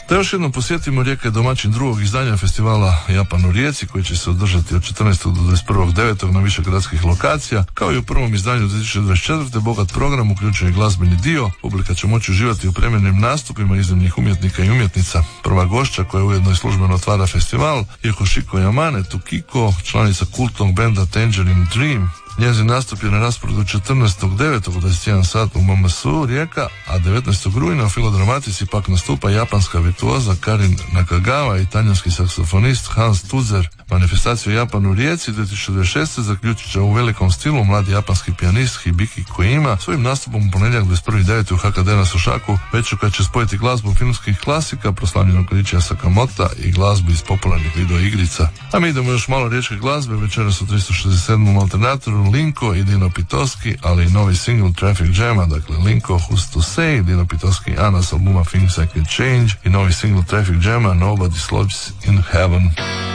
Da još jednom posjetimo, Rijeka je domaćin drugog izdanja festivala Japan u Rijeci koji će se održati od 14. do 21.9. na više gradskih lokacija. Kao i u prvom izdanju 2024. bogat program uključuje glazbeni dio. Publika će moći uživati u premijernim nastupima iznimnih umjetnika i umjetnica. Prva gošća koja ujedno i službeno otvara festival je Koshiko Yamane Tukiko, članica kultnog benda Tangerine Dream. Njezin nastup je na rasporedu 14.9. u 21 sat u MMSU Rijeka, a 19. rujna u Filodramatici pak nastupa japanska virtuoza Karin Nakagawa i talijanski saksofonist Hans Tuzer. Manifestaciju Japanu u Rijeci 2026. zaključit će u velikom stilu mladi japanski pijanist Hibiki Koima svojim nastupom u ponedjeljak 21.9. u HKD na Sušaku, večer kad će spojiti glazbu filmskih klasika, proslavljenog Riichija Sakamota i glazbu iz popularnih video igrica. A mi idemo još malo riječke glazbe, večeras u 367. alternatoru Linko i Dino Pitoski, ali i novi single Traffic Jama, dakle Linko Who's to Say, Dino Pitoski Ana s albuma Things I Can Change i novi single Traffic Jama Nobody Sleeps in Heaven.